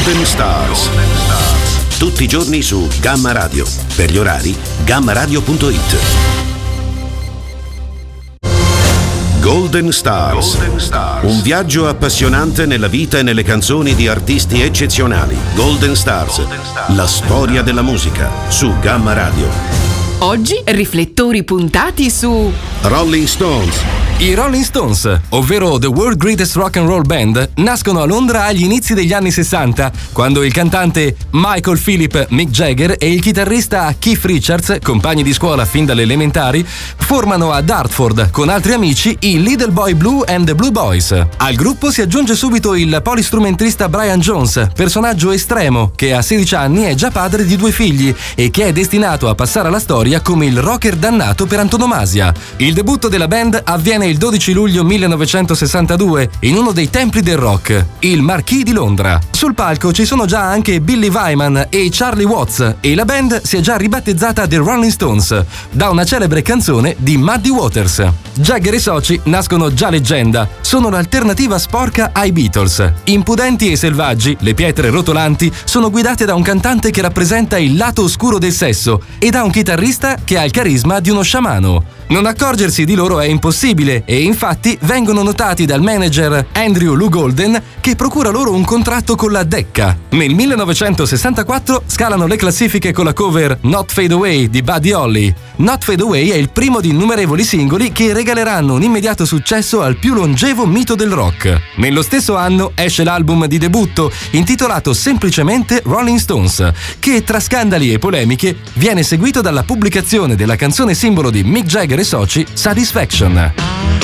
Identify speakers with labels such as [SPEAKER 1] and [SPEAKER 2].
[SPEAKER 1] Golden Stars. Tutti i giorni su Gamma Radio. Per gli orari, gammaradio.it. Golden Stars. Un viaggio appassionante nella vita e nelle canzoni di artisti eccezionali. Golden Stars. La storia della musica su Gamma Radio.
[SPEAKER 2] Oggi riflettori puntati su
[SPEAKER 1] Rolling Stones.
[SPEAKER 3] I Rolling Stones, ovvero The World Greatest Rock and Roll Band, nascono a Londra agli inizi degli anni 60, quando il cantante Michael Philip Mick Jagger e il chitarrista Keith Richards, compagni di scuola fin dalle elementari, formano a Dartford con altri amici i Little Boy Blue and the Blue Boys. Al gruppo si aggiunge subito il polistrumentista Brian Jones, personaggio estremo che a 16 anni è già padre di 2 figli e che è destinato a passare alla storia come il rocker dannato per antonomasia. Il debutto della band avviene il 12 luglio 1962 in uno dei templi del rock, il Marquis di Londra. Sul palco ci sono già anche Billy Wyman e Charlie Watts e la band si è già ribattezzata The Rolling Stones da una celebre canzone di Muddy Waters. Jagger e soci nascono già leggenda, sono l'alternativa sporca ai Beatles. Impudenti e selvaggi, le pietre rotolanti sono guidate da un cantante che rappresenta il lato oscuro del sesso e da un chitarrista che ha il carisma di uno sciamano. Non accorgersi di loro è impossibile e infatti vengono notati dal manager Andrew Lou Golden che procura loro un contratto con la Decca. Nel 1964 scalano le classifiche con la cover Not Fade Away di Buddy Holly. Not Fade Away è il primo di innumerevoli singoli che regaleranno un immediato successo al più longevo mito del rock. Nello stesso anno esce l'album di debutto intitolato semplicemente Rolling Stones, che tra scandali e polemiche viene seguito dalla pubblicazione della canzone simbolo di Mick Jagger e soci, Satisfaction.